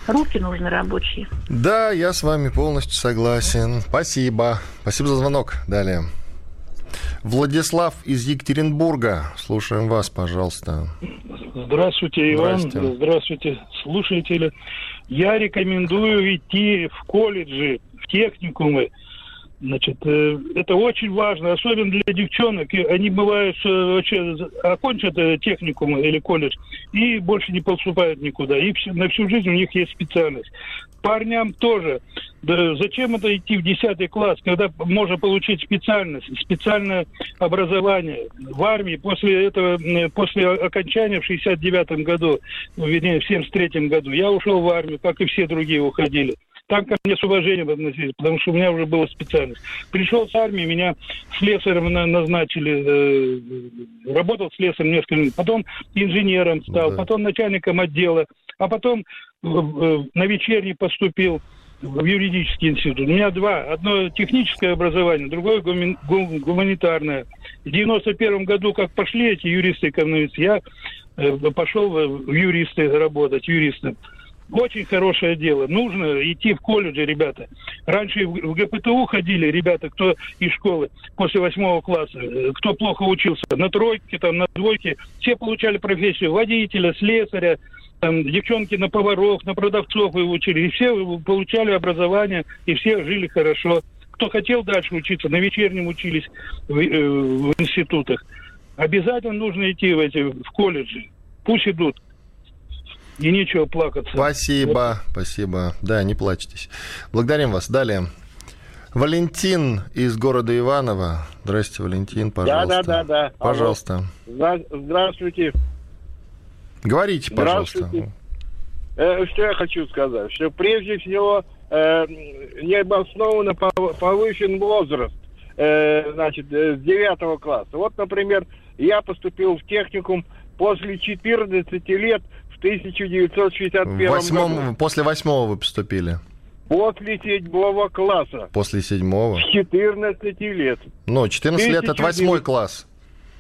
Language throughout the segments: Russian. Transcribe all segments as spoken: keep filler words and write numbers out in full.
Руки нужны рабочие. Да, я с вами полностью согласен. Спасибо. Спасибо за звонок. Далее. Владислав из Екатеринбурга. Слушаем вас, пожалуйста. Здравствуйте, Иван. Здравствуйте, Здравствуйте, слушатели. Я рекомендую идти в колледжи, в техникумы. Значит, это очень важно, особенно для девчонок. Они бывают, вообще окончат техникум или колледж и больше не поступают никуда. И на всю жизнь у них есть специальность. Парням тоже. Да зачем это идти в десятый класс, когда можно получить специальность, специальное образование? В армии после этого, после окончания в шестьдесят девятом году, вернее, в семьдесят третьем году, я ушел в армию, как и все другие уходили. Там ко мне с уважением относились, потому что у меня уже была специальность. Пришел с армии, меня слесарем назначили, э, работал слесарем несколько лет, потом инженером стал, да. Потом начальником отдела, а потом э, э, на вечерний поступил в юридический институт. У меня два. Одно техническое образование, другое гуми- гу- гуманитарное. В девяносто первом году, как пошли эти юристы-экономисты, я э, пошел в, в юристы работать, юристом. Очень хорошее дело. Нужно идти в колледжи, ребята. Раньше в ГПТУ ходили ребята, кто из школы после восьмого класса, кто плохо учился, на тройке, там, на двойке. Все получали профессию водителя, слесаря, там, девчонки на поваров, на продавцов и учили. И все получали образование, и все жили хорошо. Кто хотел дальше учиться, на вечернем учились в, в институтах. Обязательно нужно идти в эти в колледжи. Пусть идут. И нечего плакаться. Спасибо, вот. Спасибо. Да, не плачьтесь. Благодарим вас. Далее. Валентин из города Иваново. Здравствуйте, Валентин, пожалуйста. Да, да, да, да. Пожалуйста. Здравствуйте. Говорите, пожалуйста. Здравствуйте. Э, что я хочу сказать? Что прежде всего э, необоснованно повышен возраст, э, значит, с девятого класса. Вот, например, я поступил в техникум после четырнадцати лет в тысяча девятьсот шестьдесят первом Восьмом, году. После восьмого вы поступили? После седьмого класса. После седьмого? С четырнадцати лет. Ну, четырнадцать лет это восьмой класс.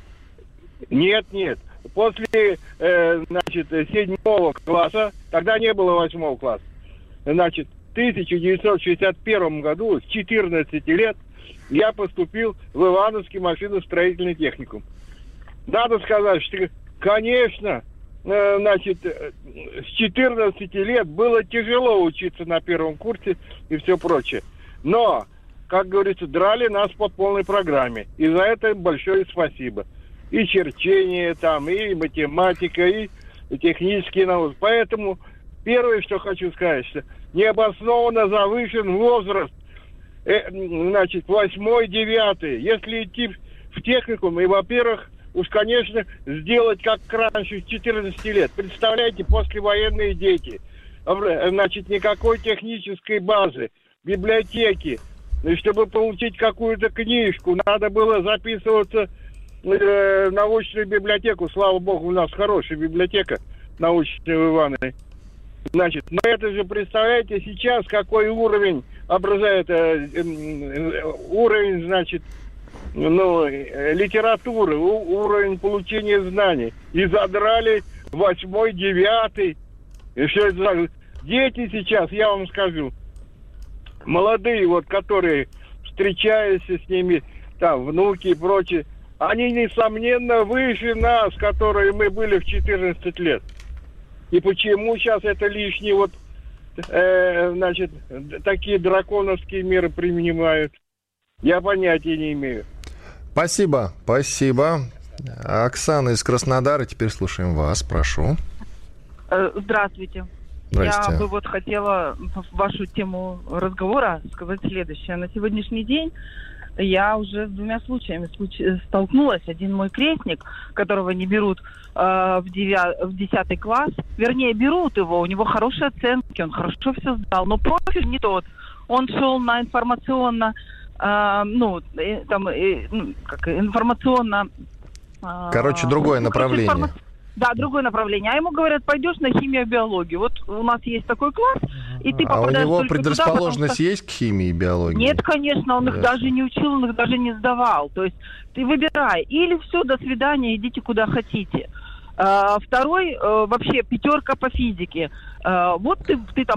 Нет, нет. После, э, значит, седьмого класса, тогда не было восьмого класса, значит, в тысяча девятьсот шестьдесят первом году, с четырнадцати лет, я поступил в Ивановский машиностроительный техникум. Надо сказать, что, конечно, э, значит, с четырнадцати лет было тяжело учиться на первом курсе и все прочее. Но, как говорится, драли нас по полной программе. И за это им большое спасибо. И черчение там, и математика, и технические науки. Поэтому первое, что хочу сказать, что необоснованно завышен возраст, э, значит, восьмой, девятый. Если идти в техникум, и, во-первых, уж, конечно, сделать как раньше, с четырнадцати лет. Представляете, послевоенные дети. Значит, никакой технической базы, библиотеки. И чтобы получить какую-то книжку, надо было записываться в научную библиотеку. Слава богу, у нас хорошая библиотека научная в Иванове. Значит, но это же, представляете, сейчас какой уровень образует, уровень, значит, ну, литературы, уровень получения знаний. И задрали восьмой, девятый. И все это. Дети сейчас, я вам скажу, молодые, вот, которые встречаются с ними, там, внуки и прочее, они, несомненно, выше нас, которые мы были в четырнадцать лет. И почему сейчас это лишние, вот, э, значит, такие драконовские меры принимают, я понятия не имею. Спасибо, спасибо. Оксана из Краснодара, теперь слушаем вас, прошу. Здравствуйте. Здрасте. Я бы вот хотела в вашу тему разговора сказать следующее. На сегодняшний день я уже с двумя случаями столкнулась. Один мой крестник, которого не берут э, в, девя... в десятый класс, вернее, берут его, у него хорошие оценки, он хорошо все сдал, но профиль не тот. Он шел на информационно, э, ну, э, там, э, ну, как информационно... Э, Короче, другое направление. Информ... Да, другое направление. А ему говорят, пойдешь на химию-биологию. Вот у нас есть такой класс, и ты попадаешь А у него только предрасположенность туда, что... есть к химии и биологии? Нет, конечно, он их даже не учил, он их даже не сдавал. То есть ты выбирай. Или все, до свидания, идите куда хотите. А, второй, вообще, пятерка по физике. А, вот ты, ты там